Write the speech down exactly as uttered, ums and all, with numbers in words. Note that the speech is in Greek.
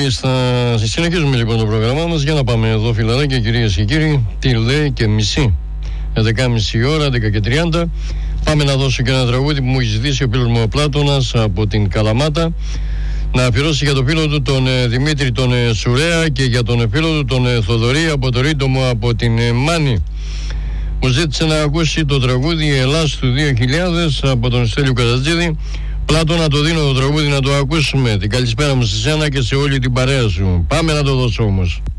Μάλιστα, συνεχίζουμε λοιπόν το πρόγραμμά μας για να πάμε εδώ, φιλαράκια, κυρίες και κύριοι. Τι λέει και μισή, έντεκα και μισή ώρα, έντεκα και τριάντα. Πάμε να δώσω και ένα τραγούδι που μου έχει ζητήσει ο φίλος μου ο Πλάτωνας από την Καλαμάτα, να αφιερώσει για τον φίλο του τον ε, Δημήτρη τον ε, Σουρέα και για τον ε, φίλο του τον ε, Θοδωρή από το Ρίτομο από την ε, Μάνη. Μου ζήτησε να ακούσει το τραγούδι Ελλάς του δύο χιλιάδες από τον Στέλιο Καρατζίδη. Πλάτωνα, το δίνω το τραγούδι να το ακούσουμε. Την καλησπέρα μου σε σένα και σε όλη την παρέα σου. Πάμε να το δώσω όμως.